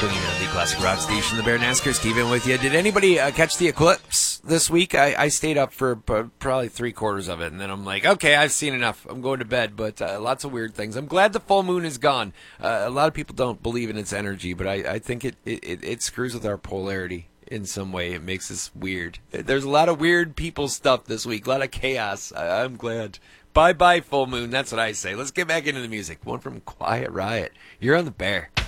Bringing on the classic rock station, the Bear NASCAR. Steven with you. Did anybody catch the eclipse this week? I stayed up for probably 3/4 of it, and then I'm like, okay, I've seen enough. I'm going to bed, but lots of weird things. I'm glad the full moon is gone. A lot of people don't believe in its energy, but I think it screws with our polarity in some way. It makes us weird. There's a lot of weird people stuff this week, a lot of chaos. I'm glad. Bye-bye, full moon. That's what I say. Let's get back into the music. One from Quiet Riot. You're on the Bear.